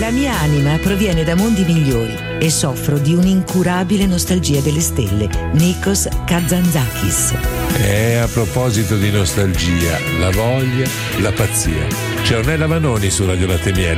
La mia anima proviene da mondi migliori e soffro di un'incurabile nostalgia delle stelle. Nikos Kazantzakis. E a proposito di nostalgia, la voglia, la pazzia. C'è Ornella Vanoni su Radio Latte Miele.